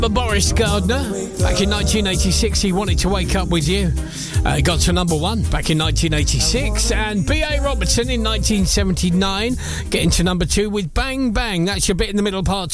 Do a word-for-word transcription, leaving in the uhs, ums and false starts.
But Boris Gardner, back in nineteen eighty-six, He Wanted to Wake Up With You. Uh, got to number one back in nineteen eighty-six. And B A Robertson in nineteen seventy-nine, getting to number two with Bang Bang. That's your bit in the middle part